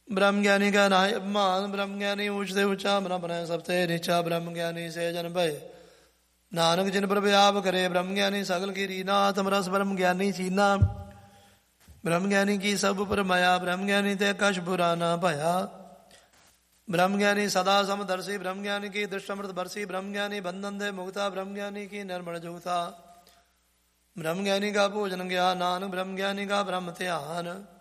ब्रह्म ज्ञानी का नाय अपमान, ब्रह्म ज्ञानी ऊंचते ऊंचा, ब्रह्म सबसे नीचा, ब्रह्म ज्ञानी से जन भय। नानक जिन पर व्याप करे, ब्रह्म ज्ञानी सगल की रीना, तमरस ब्रह्म ज्ञानी चीना। ब्रह्म ज्ञानी की सब पर माया, ब्रह्म ज्ञानी ते कश बुरा ना भया। ब्रह्म ज्ञानी सदा समदर्शी, ब्रह्म ज्ञानी की दृष्टमृत बरसी, ब्रह्म ज्ञानी बंधन दे मुक्ता, ब्रह्म ज्ञानी की निर्मल जुगता। ब्रह्म ज्ञानी का पूजन ज्ञान, नानक ब्रह्म ज्ञानी का ब्रह्म ध्यान।